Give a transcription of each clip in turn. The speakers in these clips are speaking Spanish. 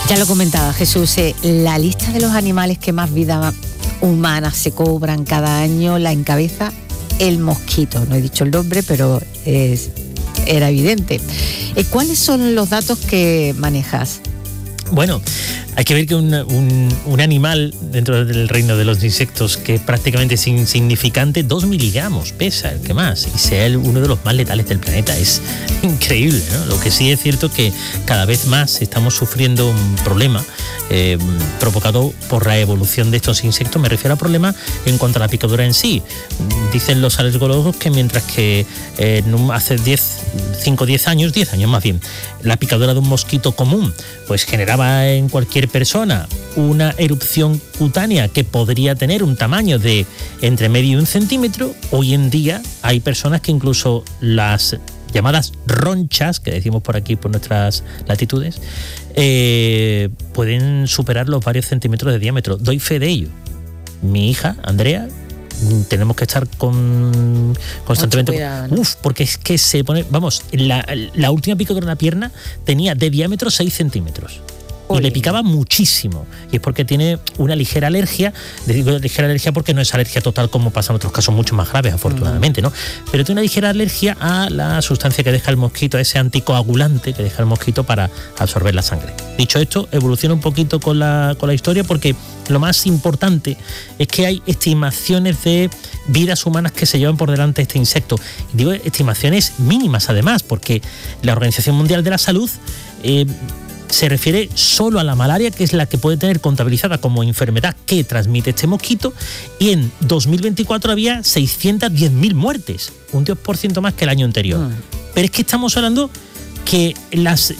Ya lo comentaba Jesús, la lista de los animales que más vida humana se cobran cada año la encabeza el mosquito. No he dicho el nombre, pero era evidente. ¿Cuáles son los datos que manejas? Bueno, hay que ver que un animal dentro del reino de los insectos que es prácticamente insignificante, 2 miligramos pesa, el que más, y sea uno de los más letales del planeta. Es increíble, ¿no? Lo que sí es cierto que cada vez más estamos sufriendo un problema provocado por la evolución de estos insectos. Me refiero a problemas en cuanto a la picadura en sí. Dicen los alergólogos que mientras que hace 5 o 10 años más bien, la picadura de un mosquito común pues generaba en cualquier persona una erupción cutánea que podría tener un tamaño de entre medio y 1 centímetro, hoy en día hay personas que incluso las llamadas ronchas, que decimos por aquí por nuestras latitudes, pueden superar los varios centímetros de diámetro. Doy fe de ello. Mi hija, Andrea, tenemos que estar constantemente cuidado, ¿no? Porque es que se pone, vamos, la última picadura de una pierna tenía de diámetro 6 centímetros. Y le picaba muchísimo. Y es porque tiene una ligera alergia. Digo ligera alergia porque no es alergia total como pasa en otros casos mucho más graves, afortunadamente, ¿no? Pero tiene una ligera alergia a la sustancia que deja el mosquito, a ese anticoagulante que deja el mosquito para absorber la sangre. Dicho esto, evoluciona un poquito con la historia, porque lo más importante es que hay estimaciones de vidas humanas que se llevan por delante este insecto. Y digo estimaciones mínimas además, porque la Organización Mundial de la Salud se refiere solo a la malaria, que es la que puede tener contabilizada como enfermedad que transmite este mosquito, y en 2024 había 610.000 muertes, un 10% más que el año anterior. Pero es que estamos hablando que las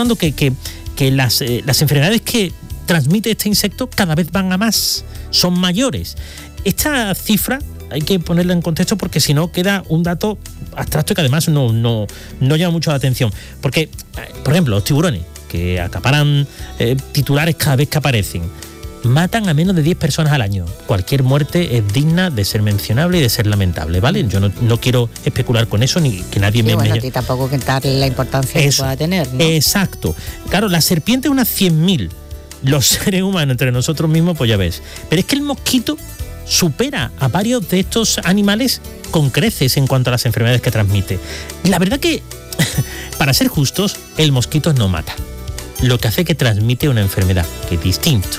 enfermedades que transmite este insecto cada vez van a más, son mayores. Esta cifra hay que ponerla en contexto, porque si no queda un dato abstracto que además no llama mucho la atención. Porque, por ejemplo, los tiburones, que acaparan titulares cada vez que aparecen, matan a menos de 10 personas al año. Cualquier muerte es digna de ser mencionable y de ser lamentable, ¿vale? Yo no quiero especular con eso, ni que nadie bueno, a ti tampoco que darle la importancia que pueda tener, ¿no? Exacto. Claro, la serpiente unas 100.000. Los seres humanos entre nosotros mismos, pues ya ves. Pero es que el mosquito supera a varios de estos animales con creces en cuanto a las enfermedades que transmite. La verdad que, para ser justos, el mosquito no mata. Lo que hace que transmite una enfermedad, que es distinto.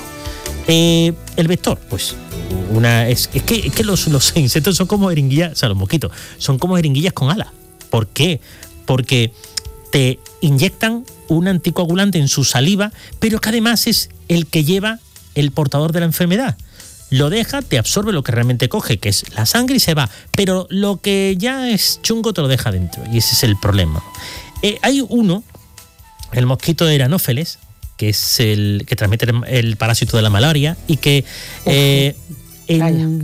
El vector, pues es que los insectos son como jeringuillas, o sea, los mosquitos son como jeringuillas con alas. ¿Por qué? Porque te inyectan un anticoagulante en su saliva, pero que además es el que lleva el portador de la enfermedad. Lo deja, te absorbe lo que realmente coge, que es la sangre, y se va. Pero lo que ya es chungo te lo deja dentro, y ese es el problema. Hay uno, el mosquito de Anófeles, que es el que transmite el parásito de la malaria, y que en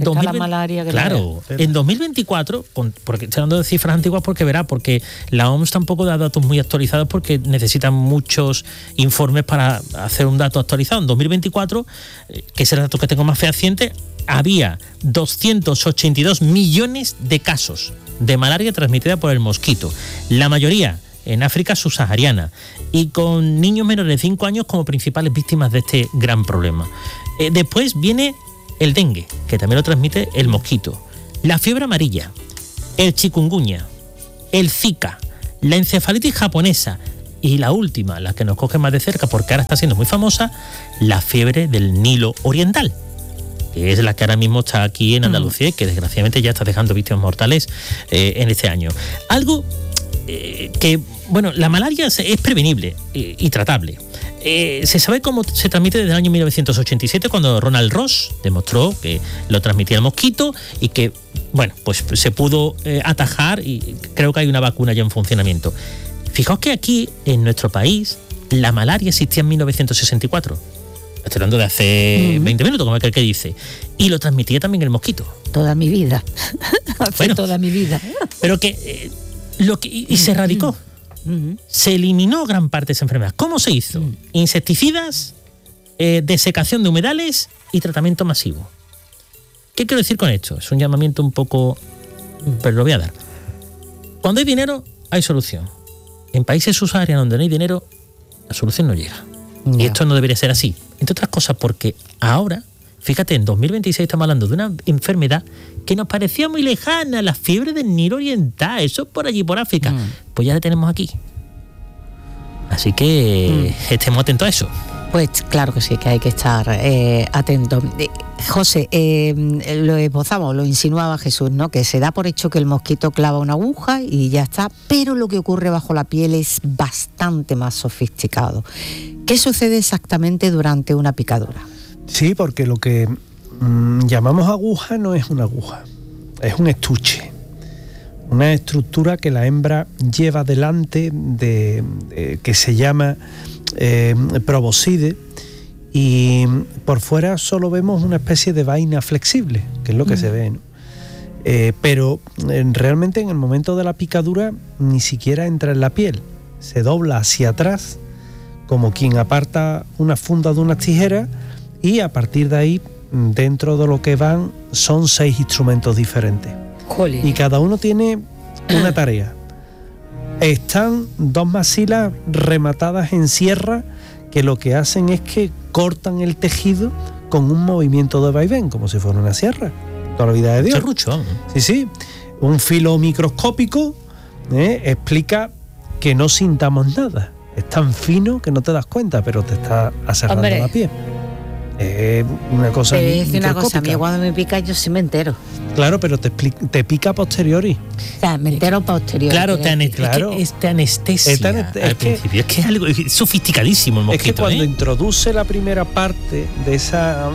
2024, porque estoy hablando de cifras antiguas porque la OMS tampoco da datos muy actualizados, porque necesitan muchos informes para hacer un dato actualizado. En 2024, que es el dato que tengo más fehaciente, había 282 millones de casos de malaria transmitida por el mosquito. La mayoría en África subsahariana, y con niños menores de 5 años como principales víctimas de este gran problema. Después viene el dengue, que también lo transmite el mosquito, la fiebre amarilla, el chikungunya, el Zika, la encefalitis japonesa, y la última, la que nos coge más de cerca porque ahora está siendo muy famosa, la fiebre del Nilo Oriental, que es la que ahora mismo está aquí en Andalucía y que desgraciadamente ya está dejando víctimas mortales en este año. Algo que, bueno, la malaria es prevenible y tratable. Se sabe cómo se transmite desde el año 1987, cuando Ronald Ross demostró que lo transmitía el mosquito y que, bueno, pues se pudo atajar, y creo que hay una vacuna ya en funcionamiento. Fijaos que aquí, en nuestro país, la malaria existía en 1964. Estoy hablando de hace 20 minutos, como aquel que dice. Y lo transmitía también el mosquito. Toda mi vida. Toda mi vida. Pero que... y se erradicó. Se eliminó gran parte de esa enfermedad. ¿Cómo se hizo? Insecticidas, desecación de humedales y tratamiento masivo. ¿Qué quiero decir con esto? Es un llamamiento un poco... pero lo voy a dar. Cuando hay dinero, hay solución. En países subsaharianos donde no hay dinero, la solución no llega. Y esto no debería ser así. Entre otras cosas porque ahora, fíjate, en 2026 estamos hablando de una enfermedad que nos parecía muy lejana, la fiebre del Nilo Oriental, eso por allí, por África. Pues ya la tenemos aquí. Así que estemos atentos a eso. Pues claro que sí, que hay que estar atentos. José, lo esbozamos, lo insinuaba Jesús, ¿no? Que se da por hecho que el mosquito clava una aguja y ya está, pero lo que ocurre bajo la piel es bastante más sofisticado. ¿Qué sucede exactamente durante una picadura? Sí, porque lo que llamamos aguja no es una aguja, es un estuche. Una estructura que la hembra lleva delante que se llama proboscide, y por fuera solo vemos una especie de vaina flexible, que es lo que se ve, ¿no? Pero realmente en el momento de la picadura ni siquiera entra en la piel, se dobla hacia atrás como quien aparta una funda de unas tijeras, y a partir de ahí, dentro de lo que van, son 6 instrumentos diferentes. Jolín. Y cada uno tiene una tarea. Están 2 maxilas rematadas en sierra que lo que hacen es que cortan el tejido con un movimiento de vaivén, como si fuera una sierra. Toda la vida de Dios. Serrucho. Sí. Un filo microscópico explica que no sintamos nada. Es tan fino que no te das cuenta, pero te está aserrando la piel. Una cosa. Te voy a decir una cosa, a mí cuando me pica yo sí me entero. Claro, pero te pica a posteriori. O sea, me entero posteriori. Claro, te anestesia al principio. Es que es algo sofisticadísimo el mosquito. Es que cuando introduce la primera parte de esa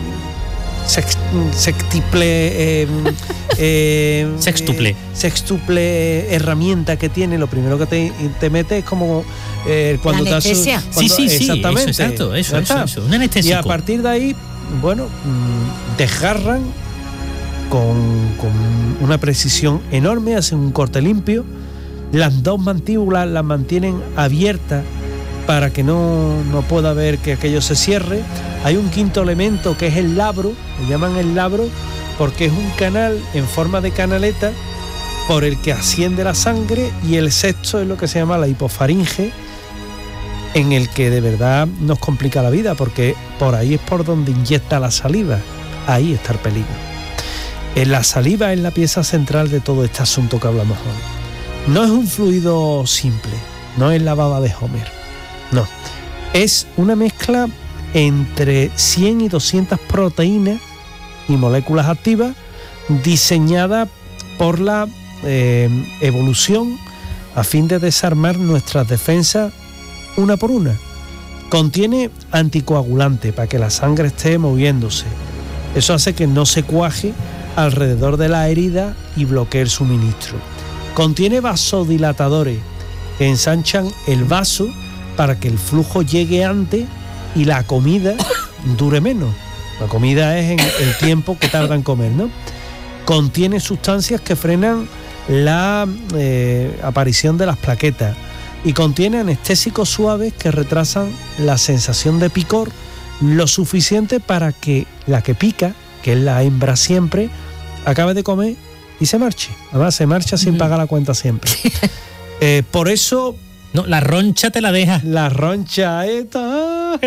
sextuple herramienta que tiene, lo primero que te mete es como cuando la anestesia. Sí, exactamente. Eso, un anestésico. Y a partir de ahí, bueno, desgarran con una precisión enorme, hacen un corte limpio, las 2 mandíbulas las mantienen abiertas para que no pueda ver que aquello se cierre. Hay un 5.º elemento que es el labro, le llaman el labro porque es un canal en forma de canaleta por el que asciende la sangre, y el 6.º es lo que se llama la hipofaringe, en el que de verdad nos complica la vida, porque por ahí es por donde inyecta la saliva. Ahí está el peligro. La saliva es la pieza central de todo este asunto que hablamos hoy. No es un fluido simple, no es la baba de Homer, no. Es una mezcla entre 100 y 200 proteínas y moléculas activas diseñada por la evolución a fin de desarmar nuestras defensas una por una. Contiene anticoagulante para que la sangre esté moviéndose. Eso hace que no se cuaje alrededor de la herida y bloquee el suministro. Contiene vasodilatadores que ensanchan el vaso para que el flujo llegue antes y la comida dure menos. La comida es en el tiempo que tarda en comer, ¿no? Contiene sustancias que frenan la aparición de las plaquetas, y contiene anestésicos suaves que retrasan la sensación de picor lo suficiente para que la que pica, que es la hembra siempre, acabe de comer y se marche. Además se marcha sin pagar la cuenta siempre. Por eso... No, la roncha te la deja. La roncha esta.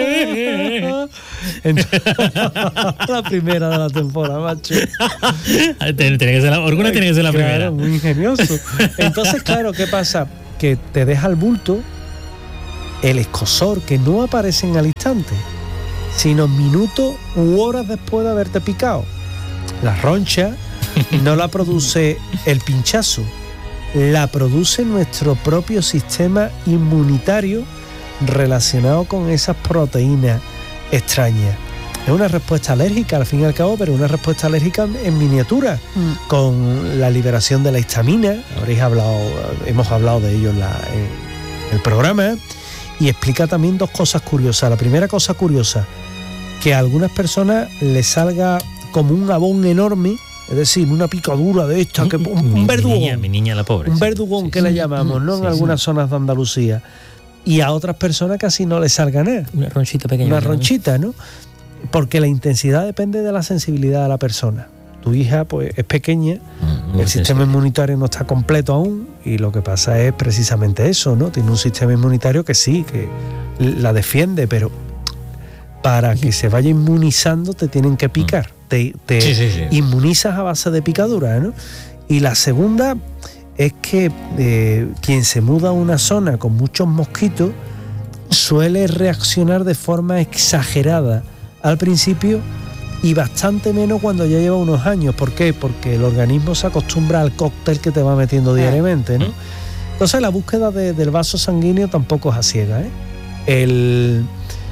La primera de la temporada, macho. Tiene que ser alguna tiene que ser la primera. Claro, muy ingenioso. Entonces, claro, ¿qué pasa? Que te deja el bulto, el escozor, que no aparece en al instante, sino minutos u horas después de haberte picado. La roncha no la produce el pinchazo, la produce nuestro propio sistema inmunitario relacionado con esas proteínas extrañas. Es una respuesta alérgica al fin y al cabo, pero una respuesta alérgica en miniatura, con la liberación de la histamina. Hemos hablado de ello en el programa, y explica también 2 cosas curiosas. La primera cosa curiosa, que a algunas personas les salga como un abón enorme, es decir, una picadura de esta, un verdugón. Mi niña la pobre. Un verdugón que le llamamos, ¿no? En algunas zonas de Andalucía. Y a otras personas casi no les salga nada. Una ronchita pequeña. Una ronchita, ¿no? Porque la intensidad depende de la sensibilidad de la persona. tu hija pues es pequeña, el sistema inmunitario no está completo aún, y lo que pasa es precisamente eso, ¿no? Tiene un sistema inmunitario que sí, que la defiende, pero para que se vaya inmunizando te tienen que picar. Te inmunizas a base de picadura, ¿no? Y la segunda es que quien se muda a una zona con muchos mosquitos suele reaccionar de forma exagerada al principio y bastante menos cuando ya lleva unos años. ¿Por qué? Porque el organismo se acostumbra al cóctel que te va metiendo diariamente, ¿no? Entonces la búsqueda del vaso sanguíneo tampoco es a ciega, ¿eh?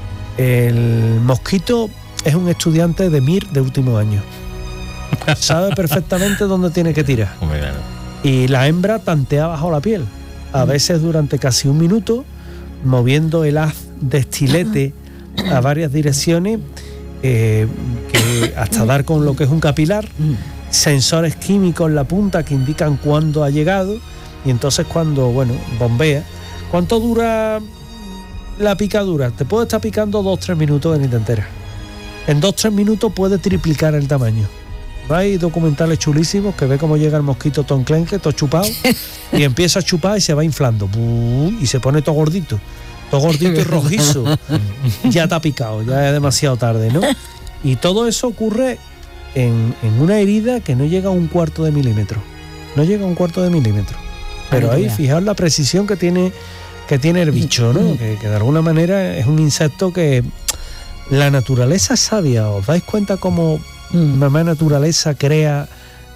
El mosquito es un estudiante de MIR de último año. Sabe perfectamente dónde tiene que tirar. Y la hembra tantea bajo la piel, a veces durante casi un minuto, moviendo el haz de estilete a varias direcciones, que hasta dar con lo que es un capilar, sensores químicos en la punta que indican cuándo ha llegado, y entonces cuando, bombea. ¿Cuánto dura la picadura? Te puede estar picando 2-3 minutos en entera. En 2-3 minutos puede triplicar el tamaño. Hay documentales chulísimos que ve cómo llega el mosquito tonclenque, todo chupado, y empieza a chupar y se va inflando, y se pone todo gordito y rojizo. Ya está picado, ya es demasiado tarde, ¿no? Y todo eso ocurre en una herida que no llega a 1/4 milímetro. No llega a 1/4 milímetro. Pero ahí, fijaos la precisión que tiene el bicho, ¿no? Que de alguna manera es un insecto que la naturaleza es sabia. ¿Os dais cuenta cómo mamá naturaleza crea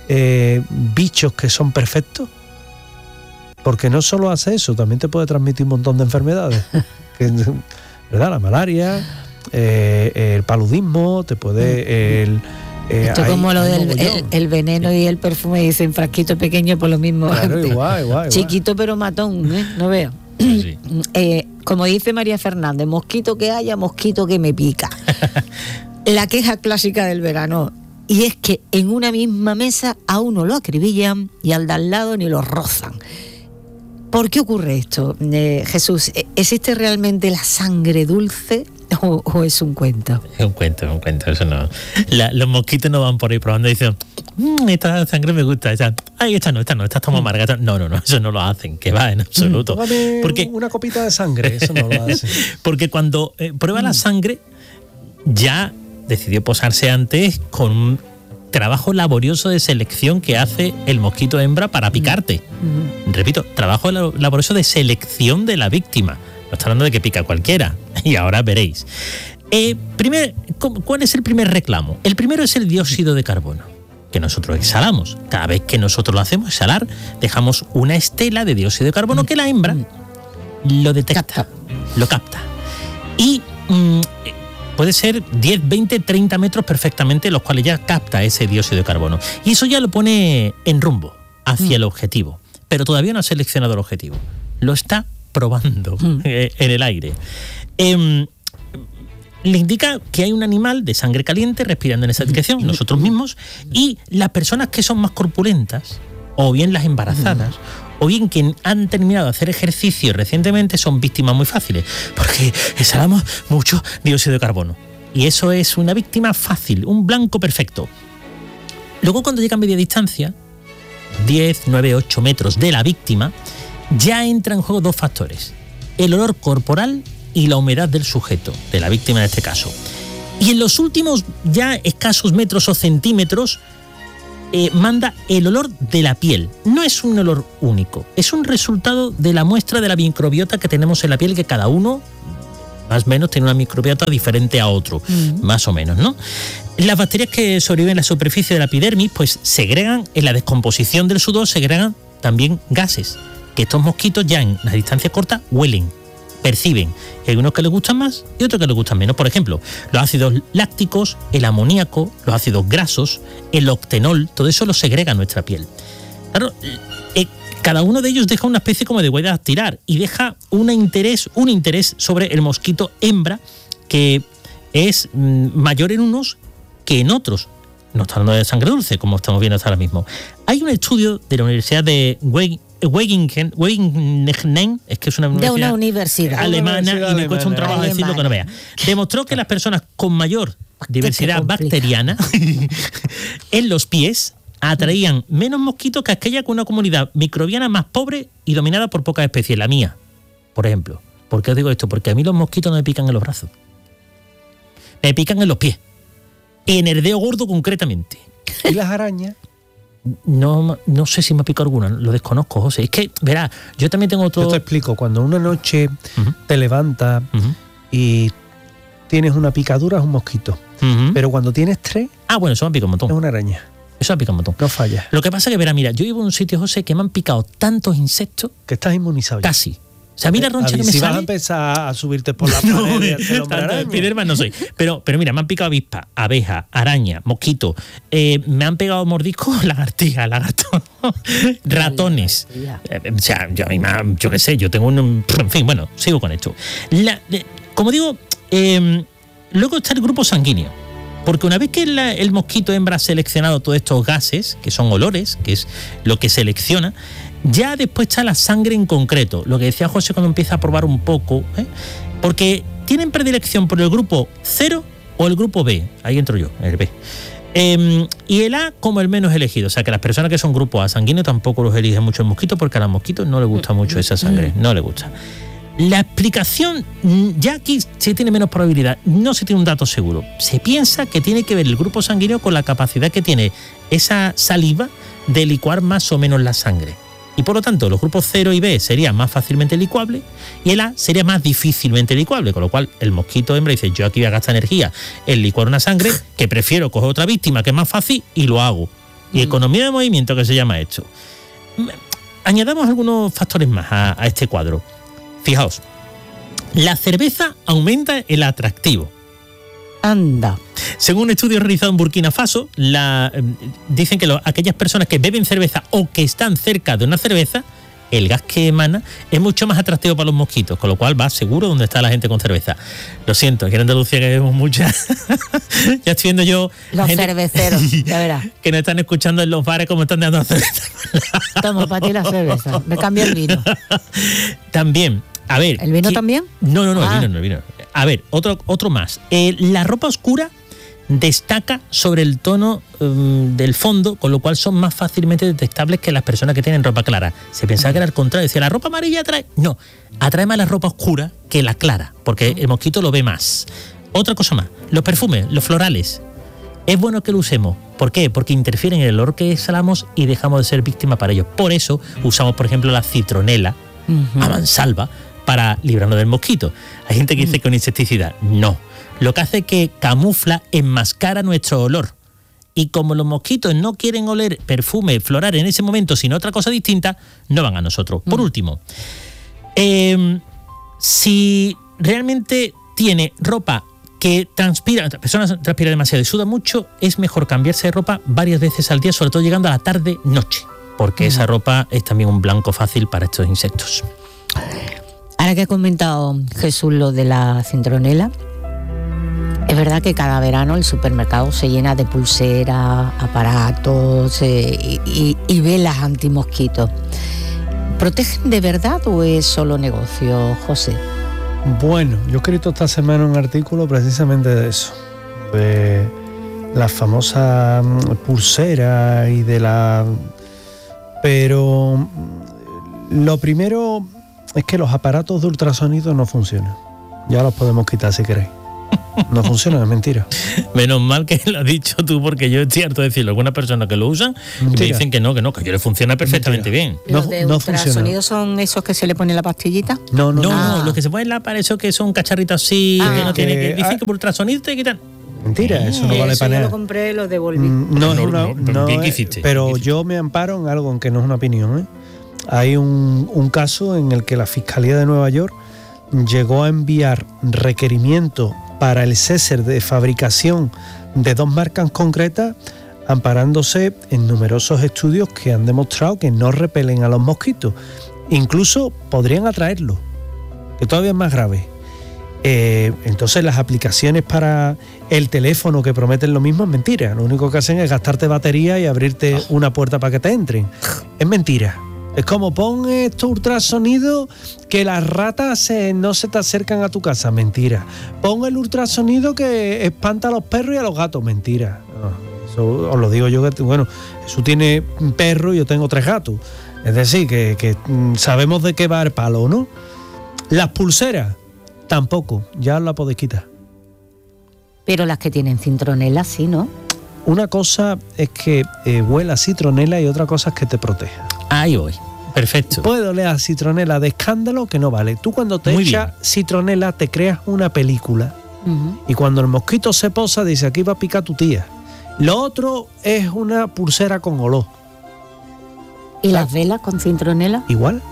bichos que son perfectos? Porque no solo hace eso, también te puede transmitir un montón de enfermedades. ¿Verdad? La malaria, el paludismo, te puede... Esto como lo del veneno y el perfume, dicen frasquito pequeño por lo mismo. Claro, igual. Chiquito pero matón, no veo. Sí. Como dice María Fernández, mosquito que haya, mosquito que me pica. La queja clásica del verano, y es que en una misma mesa a uno lo acribillan y al de al lado ni lo rozan. ¿Por qué ocurre esto, Jesús? ¿Existe realmente la sangre dulce o es un cuento? Es un cuento, eso no. Los mosquitos no van por ahí probando y dicen, esta sangre me gusta, esta no, esta está muy amarga. No, eso no lo hacen, que va en absoluto. Porque una copita de sangre, eso no lo hacen. Porque cuando prueba la sangre, ya decidió posarse antes con un trabajo laborioso de selección que hace el mosquito hembra para picarte. Repito, trabajo laborioso de selección de la víctima. No está hablando de que pica cualquiera. Y ahora veréis. ¿Cuál es el primer reclamo? El primero es el dióxido de carbono, que nosotros exhalamos. Cada vez que nosotros lo hacemos exhalar, dejamos una estela de dióxido de carbono que la hembra lo detecta, lo capta. Y puede ser 10, 20, 30 metros perfectamente, los cuales ya capta ese dióxido de carbono. Y eso ya lo pone en rumbo hacia el objetivo. Pero todavía no ha seleccionado el objetivo. Lo está probando en el aire. Le indica que hay un animal de sangre caliente respirando en esa dirección, nosotros mismos, y las personas que son más corpulentas, o bien las embarazadas, o bien quien han terminado de hacer ejercicio recientemente, son víctimas muy fáciles, porque exhalamos mucho dióxido de carbono. Y eso es una víctima fácil, un blanco perfecto. Luego, cuando llega a media distancia, 10, 9, 8 metros de la víctima, ya entran en juego dos factores: el olor corporal y la humedad del sujeto, de la víctima en este caso. Y en los últimos ya escasos metros o centímetros, manda el olor de la piel. No es un olor único, es un resultado de la muestra de la microbiota que tenemos en la piel, que cada uno, más o menos, tiene una microbiota diferente a otro, más o menos, ¿no? Las bacterias que sobreviven en la superficie de la epidermis, pues segregan, en la descomposición del sudor, segregan también gases, que estos mosquitos ya en la distancia corta huelen, perciben. Hay unos que les gustan más y otros que les gustan menos. Por ejemplo, los ácidos lácticos, el amoníaco, los ácidos grasos, el octenol, todo eso lo segrega nuestra piel. Claro, cada uno de ellos deja una especie como de huella dactilar y deja un interés sobre el mosquito hembra que es mayor en unos que en otros. No está hablando de sangre dulce, como estamos viendo hasta ahora mismo. Hay un estudio de la Universidad de Wageningen, es que es una de una universidad alemana, y me cuesta un trabajo decirlo que no vea. Demostró que las personas con mayor diversidad bacteriana en los pies atraían menos mosquitos que aquella con una comunidad microbiana más pobre y dominada por pocas especies, la mía, por ejemplo. ¿Por qué os digo esto? Porque a mí los mosquitos no me pican en los brazos, me pican en los pies, en el dedo gordo concretamente. ¿Y las arañas? No sé si me ha picado alguna, lo desconozco, José. Es que, verás, yo también tengo otro... Yo te explico, cuando una noche te levantas y tienes una picadura es un mosquito, pero cuando tienes 3... Ah, bueno, eso me ha picado un montón. Es una araña. Eso me ha picado un montón. No falla. Lo que pasa es que, verás, mira, yo vivo en un sitio, José, que me han picado tantos insectos... Que estás inmunizado ya. Casi. O sea, mira, roncha que me si sale... vas a empezar a subirte por la pared y hacer tanto de Spiderman no soy. Pero mira, me han picado avispa, abeja, araña, mosquito. Me han pegado mordiscos lagartijas, lagartos, ratones. O sea, yo qué sé, yo tengo un... En fin, bueno, sigo con esto. Como digo, luego está el grupo sanguíneo. Porque una vez que el mosquito hembra ha seleccionado todos estos gases, que son olores, que es lo que selecciona, ya después está la sangre en concreto, lo que decía José cuando empieza a probar un poco, porque tienen predilección por el grupo 0 o el grupo B, ahí entro yo, el B. Y el A como el menos elegido, o sea que las personas que son grupo A sanguíneo tampoco los eligen mucho el mosquito, porque a los mosquitos no les gusta mucho esa sangre, no les gusta. La explicación, ya aquí se tiene menos probabilidad, no se tiene un dato seguro. Se piensa que tiene que ver el grupo sanguíneo con la capacidad que tiene esa saliva de licuar más o menos la sangre. Y por lo tanto, los grupos 0 y B serían más fácilmente licuables y el A sería más difícilmente licuable, con lo cual el mosquito hembra dice, yo aquí voy a gastar energía en licuar una sangre, que prefiero coger otra víctima que es más fácil y lo hago. Y economía de movimiento, que se llama esto. Añadamos algunos factores más a este cuadro. Fijaos, la cerveza aumenta el atractivo. Anda. Según un estudio realizado en Burkina Faso, dicen que aquellas personas que beben cerveza o que están cerca de una cerveza, el gas que emana es mucho más atractivo para los mosquitos, con lo cual va seguro donde está la gente con cerveza. Lo siento, aquí en Andalucía que bebemos mucha. Ya estoy viendo yo... Los cerveceros, ya verás. Que nos están escuchando en los bares como están dando cerveza. Toma, para ti la cerveza. Me cambio el vino. También, a ver... ¿El vino también? No, el vino. A ver, otro más. La ropa oscura destaca sobre el tono del fondo, con lo cual son más fácilmente detectables que las personas que tienen ropa clara. Se pensaba que era al contrario, decía, la ropa amarilla atrae. No, atrae más la ropa oscura que la clara, porque el mosquito lo ve más. Otra cosa más, los perfumes, los florales. Es bueno que lo usemos. ¿Por qué? Porque interfieren en el olor que exhalamos y dejamos de ser víctimas para ellos. Por eso usamos, por ejemplo, la citronela a mansalva para librarnos del mosquito. Hay gente que dice que es un insecticida. No. Lo que hace es que camufla, enmascara nuestro olor. Y como los mosquitos no quieren oler perfume floral en ese momento, sino otra cosa distinta, no van a nosotros. Por último, si realmente tiene ropa que transpira, la persona transpira demasiado y suda mucho, es mejor cambiarse de ropa varias veces al día, sobre todo llegando a la tarde-noche, porque esa ropa es también un blanco fácil para estos insectos. Ahora que ha comentado Jesús lo de la citronela, es verdad que cada verano el supermercado se llena de pulseras, aparatos y velas antimosquitos. ¿Protegen de verdad o es solo negocio, José? Bueno, yo he escrito esta semana un artículo precisamente de eso, de la famosa pulsera y de la... Pero lo primero es que los aparatos de ultrasonido no funcionan. Ya los podemos quitar si queréis. No funciona, es mentira. Menos mal que lo has dicho tú, porque yo estoy harto de decirlo. Algunas personas que lo usan y me dicen que no, que yo le funciona perfectamente bien. ¿Los de ultrasonido son esos que se le pone la pastillita? No, los que se ponen para eso que son cacharritos así, que no tienen que... Dicen que por ultrasonido te quitan... Mentira, eso no vale para nada. Yo lo compré, lo devolví. ¿Qué hiciste? Pero yo me amparo en algo, aunque no es una opinión. Hay un caso en el que la Fiscalía de Nueva York llegó a enviar requerimientos para el cese de fabricación de 2 marcas concretas, amparándose en numerosos estudios que han demostrado que no repelen a los mosquitos. Incluso podrían atraerlos, que todavía es más grave. Entonces las aplicaciones para el teléfono que prometen lo mismo es mentira. Lo único que hacen es gastarte batería y abrirte una puerta para que te entren. Es mentira. Es como pon estos ultrasonidos que las ratas no se te acercan a tu casa. Mentira. Pon el ultrasonido que espanta a los perros y a los gatos. Mentira. No, eso os lo digo yo, que bueno, eso tiene un perro y yo tengo 3 gatos. Es decir, que sabemos de qué va el palo, ¿no? Las pulseras, tampoco, ya os la podéis quitar. Pero las que tienen citronela sí, ¿no? Una cosa es que huela a citronela y otra cosa es que te proteja. Ahí voy. Perfecto. Puede oler a citronela de escándalo que no vale. Tú cuando te echas citronela te creas una película. Y cuando el mosquito se posa dice, aquí va a picar tu tía. Lo otro es una pulsera con olor. ¿Y las velas con citronela? Igual.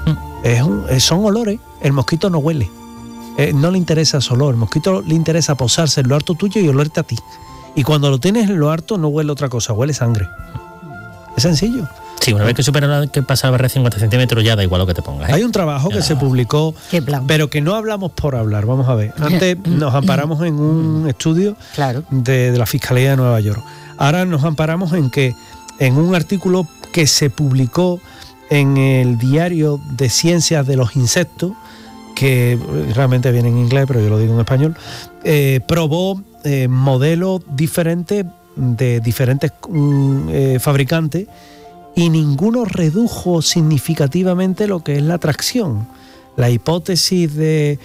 Son olores. El mosquito no huele. No le interesa ese olor. El mosquito le interesa posarse en lo harto tuyo y olerte a ti. Y cuando lo tienes en lo harto no huele otra cosa, huele sangre. Es sencillo. Sí, una vez que supera que pasa la barrera de 50 centímetros ya da igual lo que te pongas. Hay un trabajo que se publicó, pero que no hablamos por hablar. Vamos a ver. Antes nos amparamos en un estudio de la Fiscalía de Nueva York. Ahora nos amparamos en un artículo que se publicó en el Diario de Ciencias de los Insectos, que realmente viene en inglés, pero yo lo digo en español, probó modelos diferentes de diferentes fabricantes y ninguno redujo significativamente lo que es la atracción. La hipótesis de,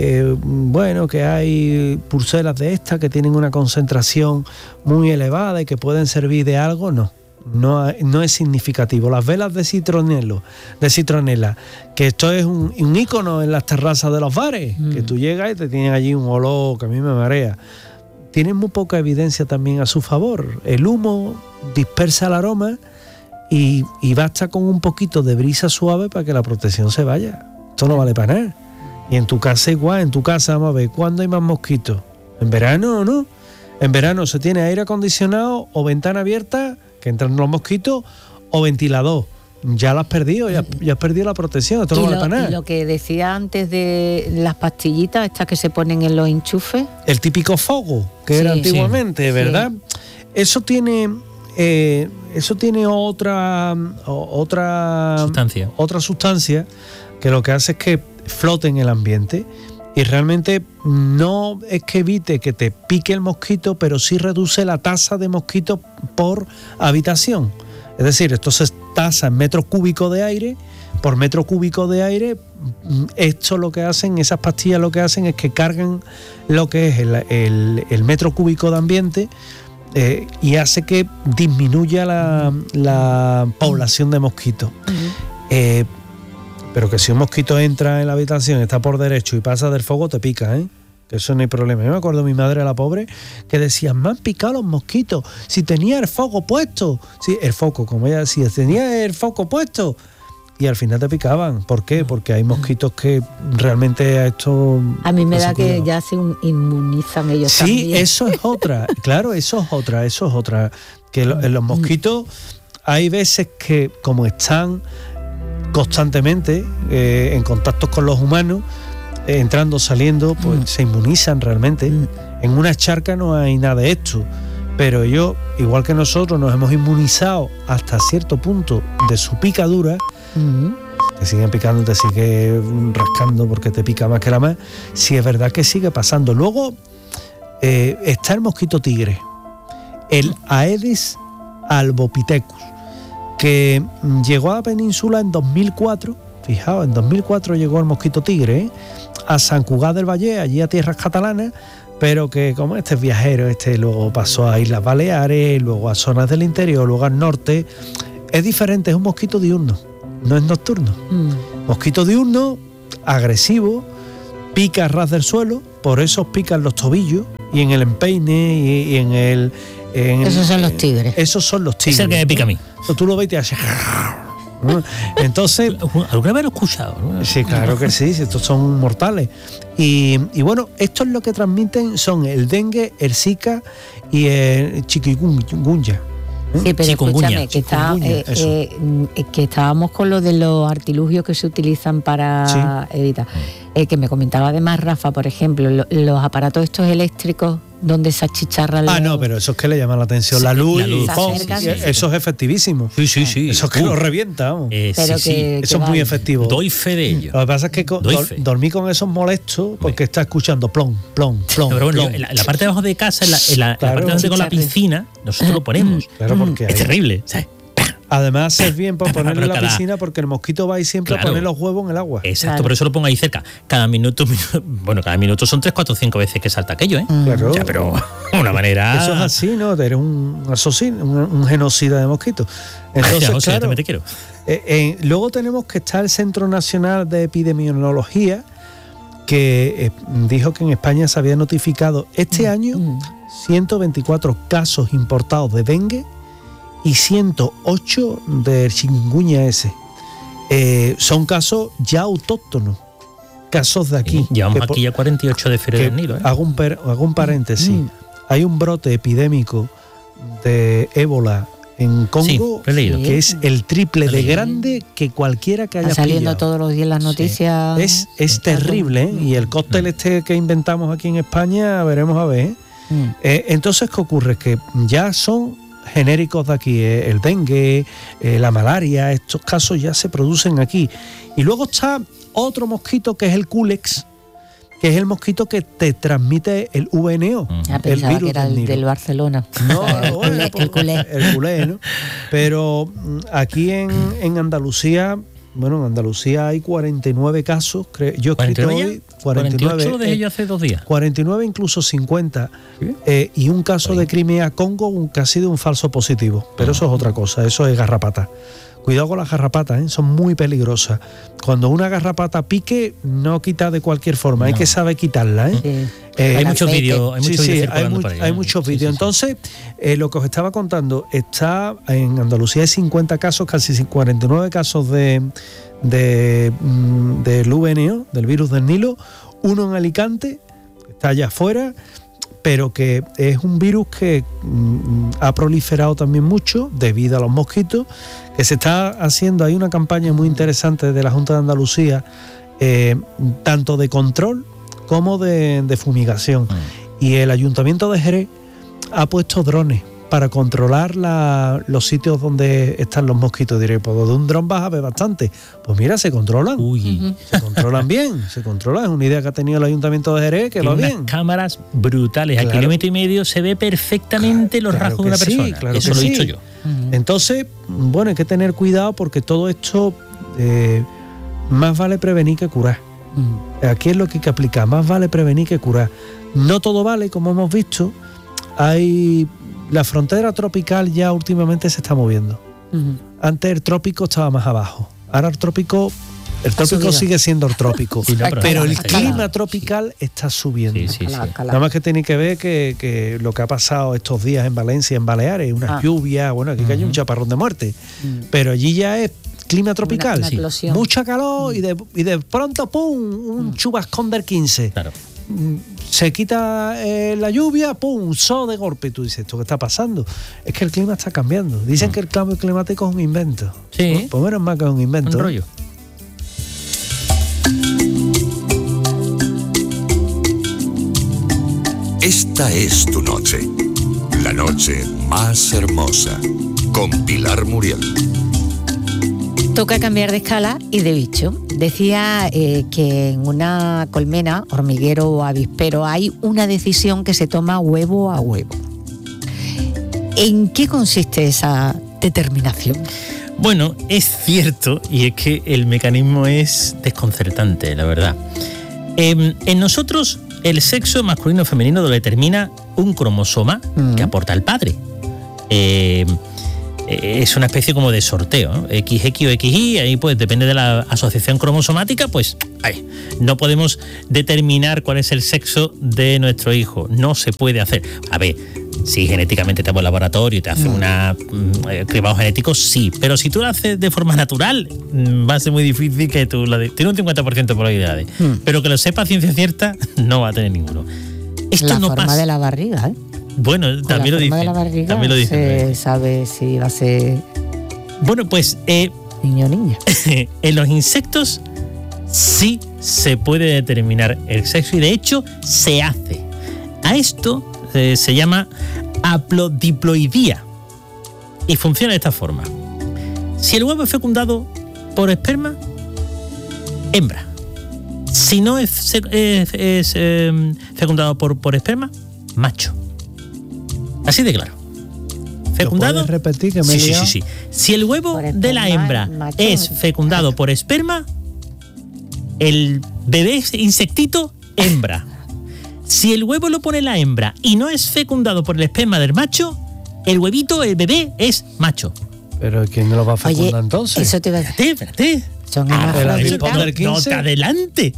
que hay pulseras de estas que tienen una concentración muy elevada y que pueden servir de algo, no es significativo. Las velas de citronela, que esto es un ícono en las terrazas de los bares, que tú llegas y te tienen allí un olor que a mí me marea. Tienen muy poca evidencia también a su favor. El humo dispersa el aroma y basta con un poquito de brisa suave para que la protección se vaya. Esto no vale para nada. Y en tu casa igual, en tu casa vamos a ver, ¿cuándo hay más mosquitos? ¿En verano o no? En verano se tiene aire acondicionado o ventana abierta, que entran los mosquitos, o ventilador. Ya lo has perdido, ya has perdido la protección, esto no vale para nada. Y lo que decía antes de las pastillitas, estas que se ponen en los enchufes. El típico fogo, que era antiguamente, ¿verdad? Sí. Eso tiene otra sustancia que lo que hace es que flote en el ambiente y realmente no es que evite que te pique el mosquito, pero sí reduce la tasa de mosquitos por habitación. Es decir, esto se tasa en metros cúbicos de aire. Por metro cúbico de aire, esto lo que hacen, esas pastillas lo que hacen es que cargan lo que es el metro cúbico de ambiente y hace que disminuya la población de mosquitos. Pero que si un mosquito entra en la habitación, está por derecho y pasa del fuego, te pica, ¿eh? Que eso no hay problema. Yo me acuerdo de mi madre, la pobre, que decía, me han picado los mosquitos, si tenía el foco puesto. Sí, el foco, como ella decía, tenía el foco puesto. Y al final te picaban. ¿Por qué? Porque hay mosquitos que realmente a esto... A mí me da que ya se inmunizan ellos también. Sí, eso es otra. Claro, eso es otra. Que los mosquitos hay veces que, como están constantemente en contacto con los humanos, entrando, saliendo, pues se inmunizan realmente. En una charca no hay nada de esto, pero ellos, igual que nosotros, nos hemos inmunizado hasta cierto punto de su picadura. Te siguen picando, te sigue rascando porque te pica más que la más. Sí, es verdad que sigue pasando. Luego está el mosquito tigre, el Aedes albopithecus, que llegó a la península en 2004. Fijaos, en 2004 llegó el mosquito tigre a San Cugat del Vallès, allí a tierras catalanas, pero que como este es viajero, luego pasó a Islas Baleares, luego a zonas del interior, luego al norte. Es diferente, es un mosquito diurno, no es nocturno. Mosquito diurno, agresivo, pica a ras del suelo, por eso pica en los tobillos y en el empeine y en el... Esos son los tigres. Esos son los tigres. Es el que me pica a mí. Tú lo ves y te hace... Entonces, ¿alguna vez lo he escuchado? Sí, claro que sí, estos son mortales. Y bueno, esto es lo que transmiten, son el dengue, el zika y el chikungunya. Sí, pero escúchame, que estábamos con lo de los artilugios que se utilizan para evitar. Que me comentaba además Rafa, por ejemplo, los aparatos estos eléctricos donde se achicharran los... No, pero eso es que le llama la atención. Sí, la luz, la luz. ¡pum! Se acercan. Eso es efectivísimo. Sí. Eso es que lo revienta, vamos. Pero que Eso es muy efectivo. Doy fe de ello. Lo que pasa es que dormí con esos molestos porque está escuchando plom, plom, plom. Pero bueno, plom. en la parte de abajo de casa, en la Claro. parte donde con la piscina, nosotros lo ponemos. Claro, porque Es ahí- terrible, ¿sabes? Además es bien para ponerlo en la Pero cada- piscina porque el mosquito va ahí siempre Claro. a poner los huevos en el agua. Exacto, Claro. por eso lo pongo ahí cerca. Cada minuto son 3, 4, 5 veces que salta aquello, ¿eh? Claro. O sea, pero de una manera... Eso es así, ¿no? Eres un asesino, un genocida de mosquitos. Entonces, José, yo claro, también te quiero. luego tenemos que está el Centro Nacional de Epidemiología, que dijo que en España se había notificado este año 124 casos importados de dengue y 108 de chikungunya S. Son casos ya autóctonos, casos de aquí. Llevamos Que aquí ya 48 de Feria que del Nilo, ¿eh? hago un paréntesis. Hay un brote epidémico de ébola en Congo Sí, lo he leído. que es el triple Lo he de leído. grande que cualquiera que haya Está saliendo pillado. todos los días las noticias. Es terrible, ¿eh? Y el cóctel que inventamos aquí en España, veremos a ver. Entonces, ¿qué ocurre? Que ya son genéricos de aquí, el dengue, la malaria, estos casos ya se producen aquí. Y luego está otro mosquito que es el Culex, que es el mosquito que te transmite el VNO, Ya el pensaba virus que era del el Nilo. del Barcelona. No, el culé. El culé, ¿no? Pero aquí en Andalucía, bueno, en Andalucía hay 49 casos, yo he escrito 49 hoy, ya. 49, 48 lo dejé yo hace 2 días. 49, incluso 50, ¿Sí? y un caso de Crimea Congo que ha sido un falso positivo, pero eso es otra cosa, eso es garrapata. Cuidado con las garrapatas, ¿eh? Son muy peligrosas. Cuando una garrapata pique, no quita de cualquier forma, hay que saber quitarla, ¿eh? Sí. Hay El muchos aceite. vídeos, circulando por ahí, hay ¿eh? muchos Sí, vídeos. sí, sí. Entonces, lo que os estaba contando, está en Andalucía hay 50 casos, casi 49 casos del VNO, del virus del Nilo, uno en Alicante, que está allá afuera, pero que es un virus que ha proliferado también mucho debido a los mosquitos, que se está haciendo, hay una campaña muy interesante de la Junta de Andalucía, tanto de control como de fumigación. Y el Ayuntamiento de Jerez ha puesto drones para controlar los sitios donde están los mosquitos. Diré, pues de un dron vas a ver bastante. Pues mira, se controlan. Uy. Se controlan bien, se controlan. Es una idea que ha tenido el Ayuntamiento de Jerez, que va Tiene bien. unas cámaras brutales. Claro. A 1,5 kilómetros se ve perfectamente los Claro rasgos de una que sí, persona. claro Eso que lo he sí. dicho yo. Entonces, bueno, hay que tener cuidado porque todo esto más vale prevenir que curar. Aquí es lo que hay que aplicar, más vale prevenir que curar. No todo vale, como hemos visto. La frontera tropical ya últimamente se está moviendo. Antes el trópico estaba más abajo. Ahora el trópico subido. sigue siendo el trópico. Sí, no, pero el está clima escalado. tropical está subiendo. Sí, sí, sí. Nada más que tiene que ver que lo que ha pasado estos días en Valencia, en Baleares, unas lluvias, bueno, aquí cayó un chaparrón de muerte. Pero allí ya es clima tropical. Una explosión. Mucha calor y de pronto, ¡pum!, un chubascón del 15. Claro. Se quita la lluvia, ¡pum!, sol de golpe. Y tú dices, ¿esto qué está pasando? Es que el clima está cambiando. Dicen que el cambio climático es un invento. Sí. Pues menos mal que es un invento. Un rollo. Esta es tu noche, la noche más hermosa, con Pilar Muriel. Toca cambiar de escala y de bicho. Decía que en una colmena, hormiguero o avispero, hay una decisión que se toma huevo a huevo. ¿En qué consiste esa determinación? Bueno, es cierto, y es que el mecanismo es desconcertante, la verdad. En nosotros, el sexo masculino o femenino lo determina un cromosoma que aporta el padre. Es una especie como de sorteo, ¿no? XX o XY, ahí pues depende de la asociación cromosomática, pues no podemos determinar cuál es el sexo de nuestro hijo, no se puede hacer. A ver, si genéticamente te vas al laboratorio y te hacen una cribado genético, sí, pero si tú lo haces de forma natural, va a ser muy difícil que tú tiene un 50% de probabilidades, pero que lo sepa a ciencia cierta, no va a tener ninguno. Esto la no forma pasa. de la barriga, ¿eh? Bueno, Con también la lo forma dicen. de la barriga También lo dicen. se sabe si va a ser Bueno, pues niño o niña. en los insectos sí se puede determinar el sexo y de hecho se hace. A esto se llama haplodiploidía y funciona de esta forma. Si el huevo es fecundado por esperma, hembra. Si no es fecundado por esperma, macho. Así de claro. Fecundado. ¿Lo puedes repetir, que me he liado? Sí. Si el huevo Por de la esperma, hembra macho. es fecundado por esperma, el bebé es insectito, hembra. Si el huevo lo pone la hembra y no es fecundado por el esperma del macho, el huevito, el bebé, es macho. Pero ¿quién no lo va a fecundar Oye, entonces? eso te va a decir. Espérate. Son el hermafroditas. avispón del 15. No te adelante.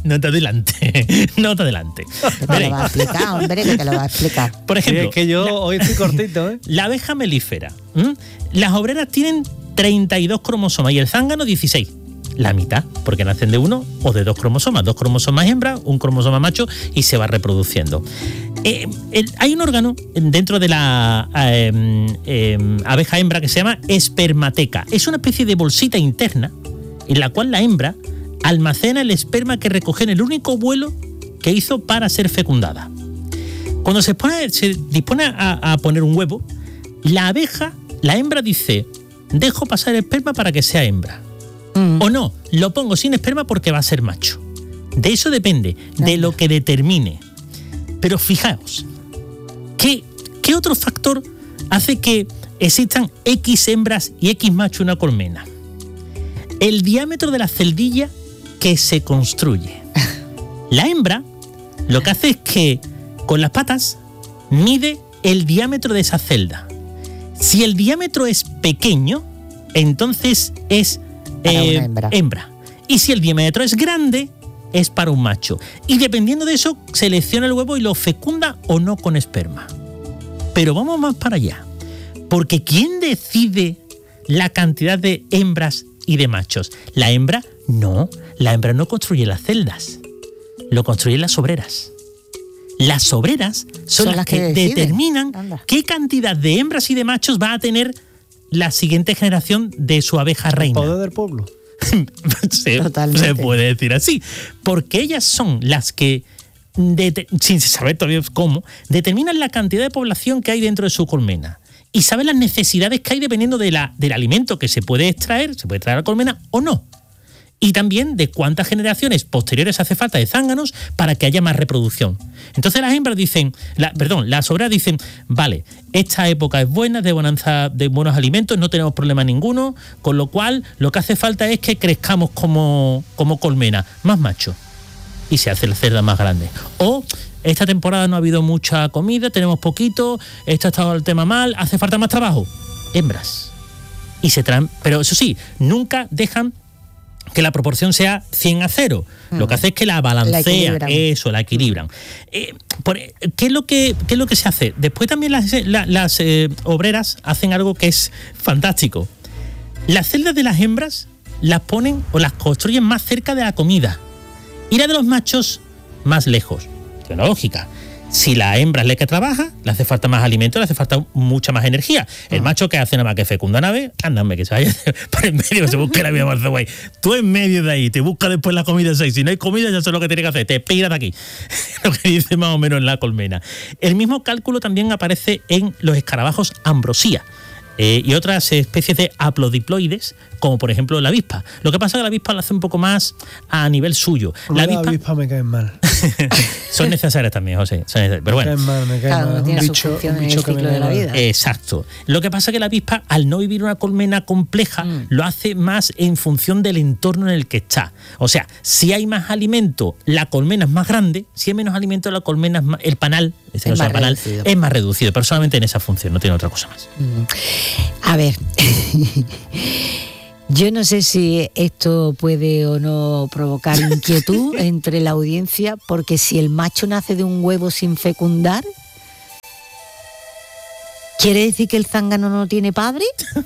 Que te lo va a explicar, hombre, que te lo va a explicar. Por Sí, ejemplo, es que yo hoy estoy cortito, ¿eh? la abeja melífera. Las obreras tienen 32 cromosomas y el zángano 16. La mitad, porque nacen de uno o de dos cromosomas. 2 cromosomas hembra, un cromosoma macho y se va reproduciendo. Hay un órgano dentro de la abeja hembra que se llama espermateca. Es una especie de bolsita interna en la cual la hembra almacena el esperma que recoge en el único vuelo que hizo para ser fecundada. Cuando se dispone a poner un huevo, la hembra dice: dejo pasar el esperma para que sea hembra. O no, lo pongo sin esperma porque va a ser macho. De eso depende, de lo que determine. Pero fijaos, ¿qué otro factor hace que existan X hembras y X macho en una colmena? El diámetro de la celdilla que se construye. La hembra lo que hace es que con las patas mide el diámetro de esa celda. Si el diámetro es pequeño, entonces es Para una hembra. Y si el diámetro es grande, es para un macho. Y dependiendo de eso, selecciona el huevo y lo fecunda o no con esperma. Pero vamos más para allá. Porque ¿quién decide la cantidad de hembras y de machos? La hembra no construye las celdas. Lo construyen las obreras. Las obreras son las que deciden. determinan Anda. qué cantidad de hembras y de machos va a tener la siguiente generación de su abeja reina. Poder del pueblo. Totalmente. Se puede decir así. Porque ellas son las que, sin saber todavía cómo, determinan la cantidad de población que hay dentro de su colmena. Y saben las necesidades que hay dependiendo del alimento que se puede extraer a la colmena o no. Y también de cuántas generaciones posteriores hace falta de zánganos para que haya más reproducción. Entonces las hembras las obreras dicen: vale, esta época es buena, de bonanza, de buenos alimentos, no tenemos problema ninguno, con lo cual lo que hace falta es que crezcamos como colmena, más macho. Y se hace la cerda más grande. O esta temporada no ha habido mucha comida, tenemos poquito, esto ha estado el tema mal, hace falta más trabajo. Hembras. Y se traen, pero eso sí, nunca dejan que la proporción sea 100-0. Lo que hace es que la balancean, la equilibran. ¿Qué es lo que se hace? Después también las obreras hacen algo que es fantástico. Las celdas de las hembras las ponen o las construyen más cerca de la comida y la de los machos más lejos. Tiene una lógica. Si la hembra es la que trabaja, le hace falta más alimento, le hace falta mucha más energía. El macho que hace nada más que fecunda nave, ándame, que se vaya por en medio, se busque la vida más guay. Tú en medio de ahí, te busca después la comida 6. Si no hay comida, ya sabes lo que tienes que hacer, te piras de aquí. Lo que dice más o menos en la colmena. El mismo cálculo también aparece en los escarabajos ambrosía. Y otras especies de haplodiploides, como por ejemplo la avispa. Lo que pasa es que la avispa lo hace un poco más a nivel suyo. La avispa me caen mal. Son necesarias también, José. Pero bueno. Me caen mal. Tiene Un su bicho función en el que ciclo me de la vida. Exacto. Lo que pasa es que la avispa, al no vivir una colmena compleja, lo hace más en función del entorno en el que está. O sea, si hay más alimento, la colmena es más grande. Si hay menos alimento, la colmena el panal, es más reducido. Pero solamente en esa función, no tiene otra cosa más. A ver, yo no sé si esto puede o no provocar inquietud entre la audiencia, porque si el macho nace de un huevo sin fecundar, ¿quiere decir que el zángano no tiene padre?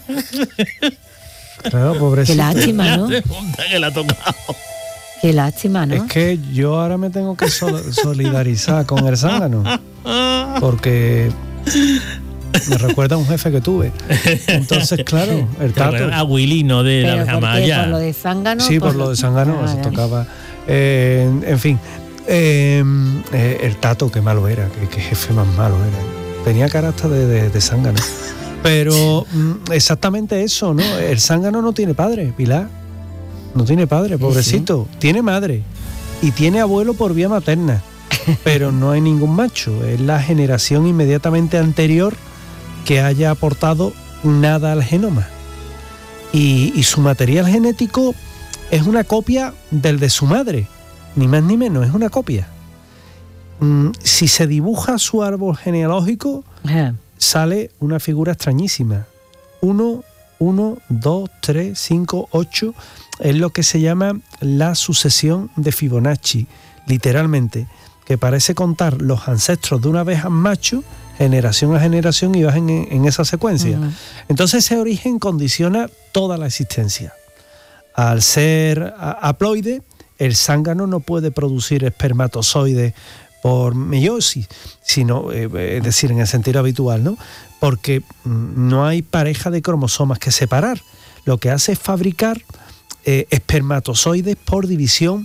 Claro, pobrecito. Qué lástima, ¿no? Que la ha tocado. Qué lástima, ¿no? Es que yo ahora me tengo que solidarizar con el zángano, porque me recuerda a un jefe que tuve. Entonces, claro, el tato. A Willy, no de la abeja maya. ¿Por lo de zángano? Sí, por lo de zángano, se tocaba. En fin, El Tato, qué malo era, qué jefe más malo era. Tenía carácter de zángano. Pero exactamente eso, ¿no? El zángano no tiene padre, Pilar. No tiene padre, pobrecito. Sí. Tiene madre y tiene abuelo por vía materna, pero no hay ningún macho. Es la generación inmediatamente anterior que haya aportado nada al genoma. Y su material genético es una copia del de su madre, ni más ni menos, es una copia. Si se dibuja su árbol genealógico, sale una figura extrañísima. 1, 2, 3, 5, 8 es lo que se llama la sucesión de Fibonacci, literalmente, que parece contar los ancestros de una abeja macho, generación a generación, y vas en esa secuencia. Entonces ese origen condiciona toda la existencia. Al ser haploide, el zángano no puede producir espermatozoides por meiosis, sino, es decir, en el sentido habitual, ¿no? Porque no hay pareja de cromosomas que separar. Lo que hace es fabricar espermatozoides por división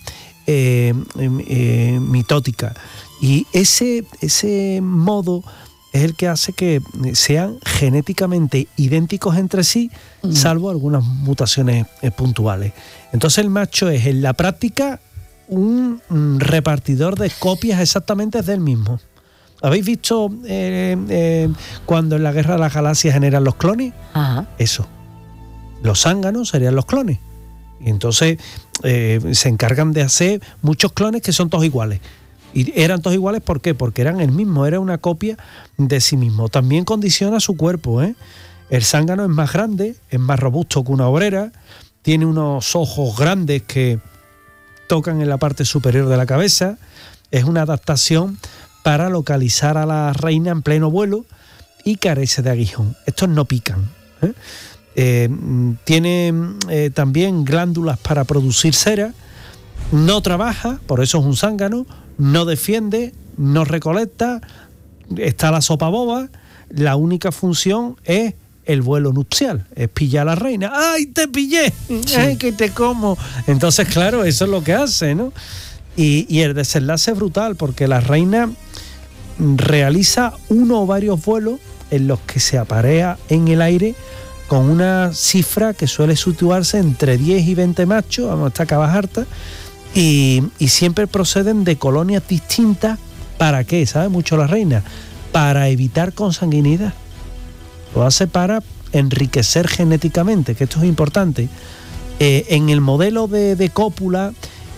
mitótica. Y ese modo es el que hace que sean genéticamente idénticos entre sí, salvo algunas mutaciones puntuales. Entonces el macho es en la práctica un repartidor de copias exactamente del mismo. ¿Habéis visto cuando en la Guerra de las Galaxias generan los clones? Ajá. Eso. Los zánganos serían los clones. Y entonces se encargan de hacer muchos clones que son todos iguales. Y eran todos iguales, ¿por qué? Porque eran el mismo, era una copia de sí mismo. También condiciona su cuerpo, ¿eh? El zángano es más grande, es más robusto que una obrera, tiene unos ojos grandes que tocan en la parte superior de la cabeza, es una adaptación para localizar a la reina en pleno vuelo y carece de aguijón. Estos no pican, ¿eh? Tiene también glándulas para producir cera, no trabaja, por eso es un zángano, no defiende, no recolecta, está la sopa boba, la única función es el vuelo nupcial, es pillar a la reina. ¡Ay, te pillé! Sí. ¡Ay, que te como! Entonces, claro, eso es lo que hace, ¿no? Y el desenlace es brutal, porque la reina realiza uno o varios vuelos en los que se aparea en el aire con una cifra que suele situarse entre 10 y 20 machos, vamos, está cabas harta, y siempre proceden de colonias distintas. ¿Para qué? ¿Sabe mucho la reina? Para evitar consanguinidad. Lo hace para enriquecer genéticamente, que esto es importante. En el modelo de cópula,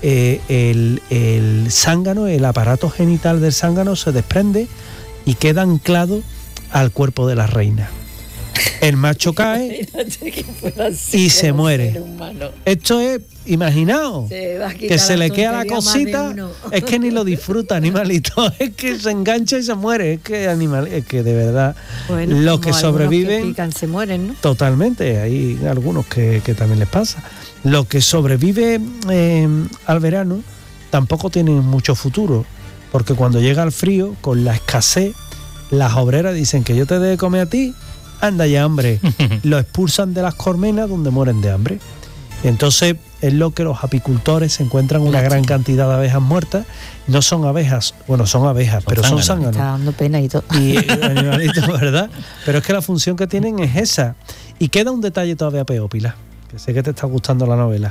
el zángano, el aparato genital del zángano se desprende y queda anclado al cuerpo de la reina. El macho cae y se muere. Esto es, imaginaos, que se le queda la cosita, es que ni lo disfruta, animalito, es que se engancha y se muere, es que de verdad, bueno, los que sobreviven que pican, se mueren, ¿no? Totalmente, hay algunos que también les pasa. Los que sobreviven al verano tampoco tienen mucho futuro, porque cuando llega el frío, con la escasez, las obreras dicen que yo te debo comer a ti. Anda ya, hombre. Lo expulsan de las colmenas, donde mueren de hambre. Entonces es lo que los apicultores se encuentran una gran cantidad de abejas muertas. No son abejas, bueno, son abejas, pero son zánganos. Está dando pena y todo. Y animalitos, ¿verdad? Pero es que la función que tienen es esa. Y queda un detalle todavía peor, Pilar, que sé que te está gustando la novela.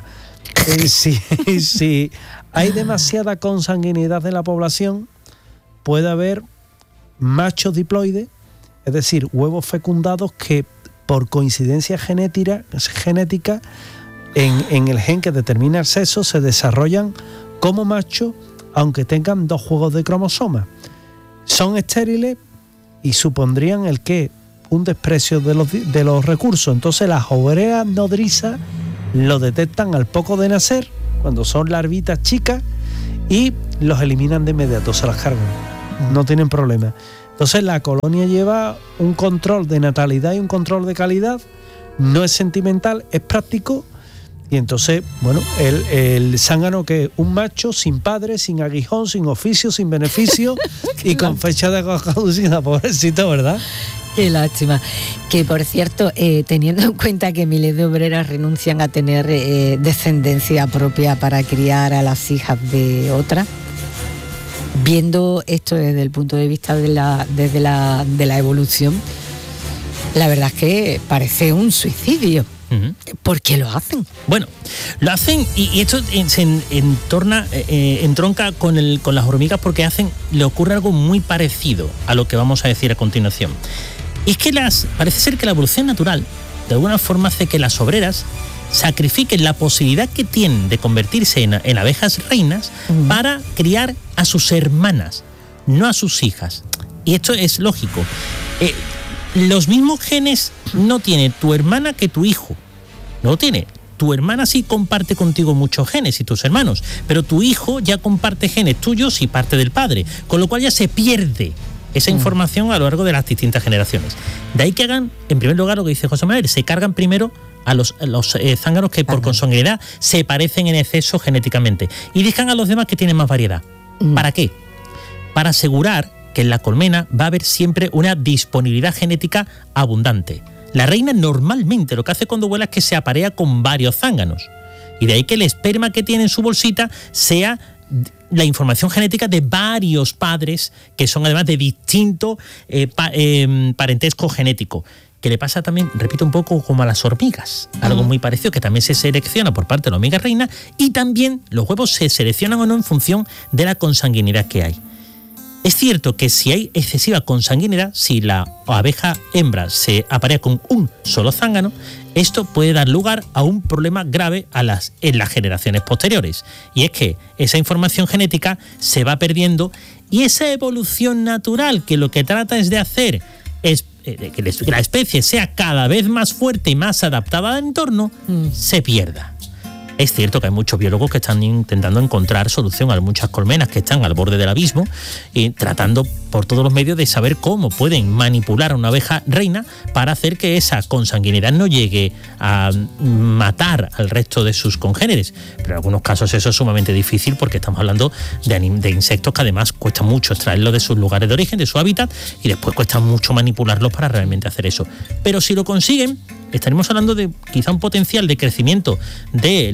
Si hay demasiada consanguinidad de la población, puede haber machos diploides, es decir, huevos fecundados que por coincidencia genética en el gen que determina el sexo se desarrollan como machos, aunque tengan 2 juegos de cromosomas. Son estériles y supondrían un desprecio de los recursos. Entonces las obreras nodrizas lo detectan al poco de nacer, cuando son larvitas chicas, y los eliminan de inmediato, se las cargan. No tienen problema. Entonces la colonia lleva un control de natalidad y un control de calidad, no es sentimental, es práctico, y entonces, bueno, el zángano, que es un macho sin padre, sin aguijón, sin oficio, sin beneficio y con fecha de caducidad, pobrecito, ¿verdad? Qué lástima. Que por cierto, teniendo en cuenta que miles de obreras renuncian a tener descendencia propia para criar a las hijas de otras, Viendo esto desde el punto de vista de la evolución, la verdad es que parece un suicidio. ¿Por qué lo hacen? Bueno, lo hacen y esto se entronca con las hormigas porque le ocurre algo muy parecido a lo que vamos a decir a continuación. Y es que parece ser que la evolución natural de alguna forma hace que las obreras sacrifiquen la posibilidad que tienen de convertirse en abejas reinas para criar a sus hermanas, no a sus hijas. Y esto es lógico. Los mismos genes no tiene tu hermana que tu hijo. No lo tiene. Tu hermana sí comparte contigo muchos genes y tus hermanos, pero tu hijo ya comparte genes tuyos y parte del padre, con lo cual ya se pierde esa información a lo largo de las distintas generaciones. De ahí que hagan, en primer lugar, lo que dice José Manuel, se cargan primero a los zánganos que por consanguinidad se parecen en exceso genéticamente y dejan a los demás que tienen más variedad. ¿Para qué? Para asegurar que en la colmena va a haber siempre una disponibilidad genética abundante. La reina normalmente lo que hace cuando vuela es que se aparea con varios zánganos. Y de ahí que el esperma que tiene en su bolsita sea la información genética de varios padres que son además de distinto parentesco genético. Que le pasa también, repito, un poco como a las hormigas. Algo muy parecido, que también se selecciona por parte de la hormiga reina y también los huevos se seleccionan o no en función de la consanguinidad que hay. Es cierto que si hay excesiva consanguinidad, si la abeja hembra se aparea con un solo zángano, esto puede dar lugar a un problema grave en las generaciones posteriores. Y es que esa información genética se va perdiendo y esa evolución natural que lo que trata es de hacer es que la especie sea cada vez más fuerte y más adaptada al entorno, se pierda. Es cierto que hay muchos biólogos que están intentando encontrar solución a muchas colmenas que están al borde del abismo y tratando por todos los medios de saber cómo pueden manipular a una abeja reina para hacer que esa consanguinidad no llegue a matar al resto de sus congéneres. Pero en algunos casos eso es sumamente difícil porque estamos hablando de insectos que además cuesta mucho extraerlos de sus lugares de origen, de su hábitat, y después cuesta mucho manipularlos para realmente hacer eso. Pero si lo consiguen, estaremos hablando de quizá un potencial de crecimiento de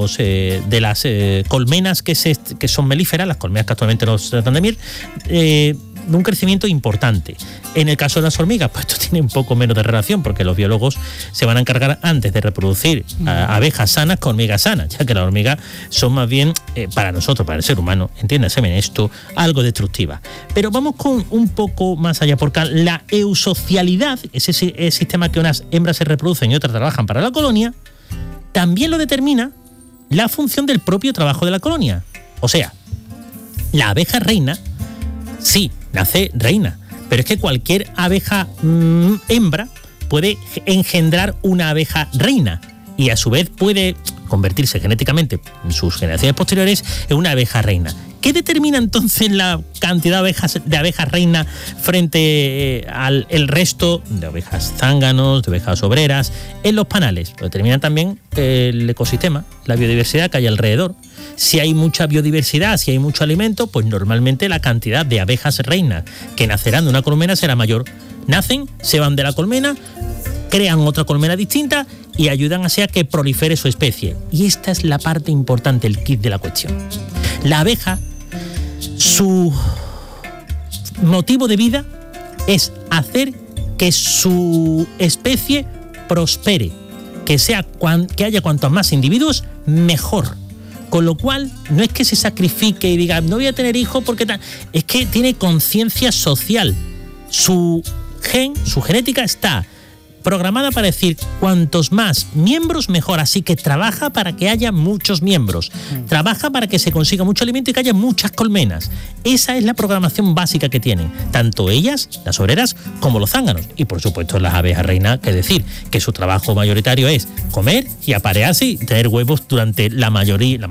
las colmenas que son melíferas, las colmenas que actualmente nos tratan de miel, de un crecimiento importante. En el caso de las hormigas, pues esto tiene un poco menos de relación porque los biólogos se van a encargar antes de reproducir abejas sanas con hormigas sanas, ya que las hormigas son más bien, para nosotros, para el ser humano, entiéndase en esto, algo destructiva. Pero vamos con un poco más allá, porque la eusocialidad, ese sistema que unas hembras se reproducen y otras trabajan para la colonia, también lo determina la función del propio trabajo de la colonia. O sea, la abeja reina, sí, nace reina, pero es que cualquier abeja hembra puede engendrar una abeja reina y a su vez puede convertirse genéticamente en sus generaciones posteriores en una abeja reina. ¿Qué determina entonces la cantidad de abejas reinas frente al resto de abejas zánganos, de abejas obreras en los panales? Lo determina también el ecosistema, la biodiversidad que hay alrededor. Si hay mucha biodiversidad, si hay mucho alimento, pues normalmente la cantidad de abejas reinas que nacerán de una colmena será mayor. Nacen, se van de la colmena, crean otra colmena distinta y ayudan así a que prolifere su especie. Y esta es la parte importante, el kit de la cuestión. La abeja, su motivo de vida es hacer que su especie prospere, que haya cuantos más individuos, mejor. Con lo cual, no es que se sacrifique y diga, no voy a tener hijos porque tal. Es que tiene conciencia social. Su genética está programada para decir cuantos más miembros mejor, así que trabaja para que haya muchos miembros, trabaja para que se consiga mucho alimento y que haya muchas colmenas. Esa es la programación básica que tienen, tanto ellas, las obreras, como los zánganos. Y por supuesto las abejas reinas, que decir que su trabajo mayoritario es comer y aparearse y tener huevos durante la mayor